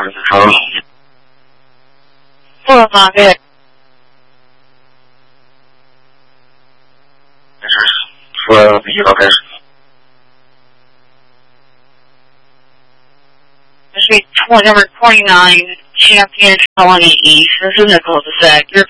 4 5 8. This is number 29, Champion Colony East. This is Nicholas II. Your